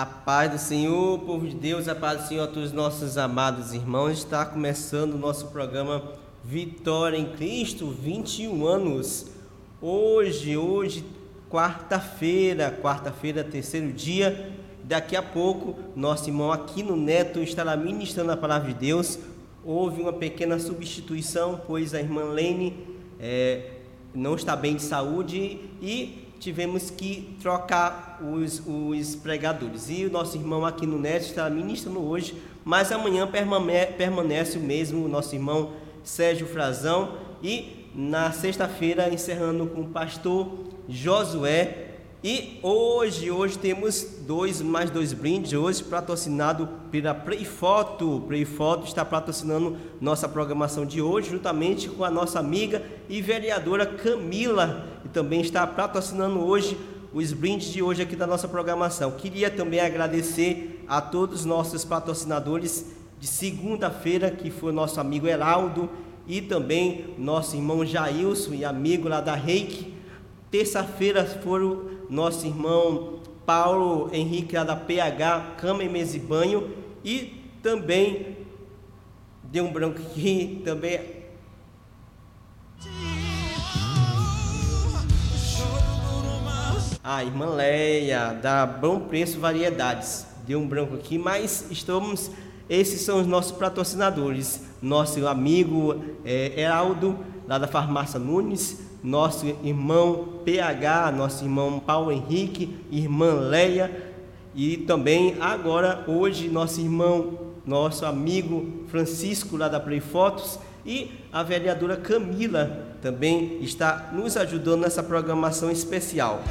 A paz do Senhor, povo de Deus, a paz do Senhor a todos os nossos amados irmãos. Está começando o nosso programa Vitória em Cristo, 21 anos. Hoje, quarta-feira, terceiro dia. Daqui a pouco, nosso irmão Aquino Neto estará ministrando a palavra de Deus. Houve uma pequena substituição, pois a irmã Lene não está bem de saúde e tivemos que trocar os pregadores. E o nosso irmão Aquino Neto está ministrando hoje, mas amanhã permanece o mesmo, o nosso irmão Sérgio Frazão. E na sexta-feira, encerrando com o pastor Josué. E hoje temos mais dois brindes, hoje patrocinado pela Preifoto. Preifoto está patrocinando nossa programação de hoje, juntamente com a nossa amiga e vereadora Camila, e também está patrocinando hoje os brindes de hoje aqui da nossa programação. Queria também agradecer a todos os nossos patrocinadores de segunda-feira, que foi o nosso amigo Heraldo e também nosso irmão Jailson e amigo lá da Reiki. Terça-feira foram nosso irmão Paulo Henrique lá da PH, Cama e Mesa e Banho, e também deu um branco aqui, também a irmã Leia da Bom Preço Variedades. Deu um branco aqui, mas esses são os nossos patrocinadores. Nosso amigo Heraldo lá da Farmácia Nunes, nosso irmão PH, nosso irmão Paulo Henrique, irmã Leia, e também agora, hoje, nosso amigo Francisco lá da Preifotos, e a vereadora Camila também está nos ajudando nessa programação especial.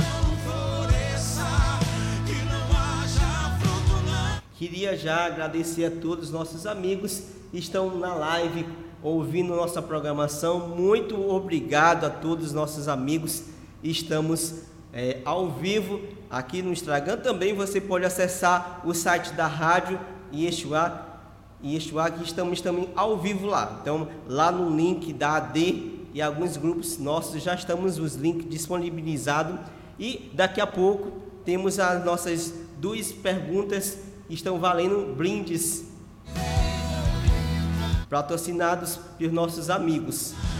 Queria já agradecer a todos os nossos amigos que estão na live ouvindo nossa programação. Muito obrigado a todos os nossos amigos. Estamos ao vivo aqui no Instagram. Também você pode acessar o site da rádio Yeshua, que estamos também ao vivo lá. Então, lá no link da AD e alguns grupos nossos já estamos os links disponibilizados. E daqui a pouco temos as nossas duas perguntas que estão valendo brindes patrocinados pelos nossos amigos.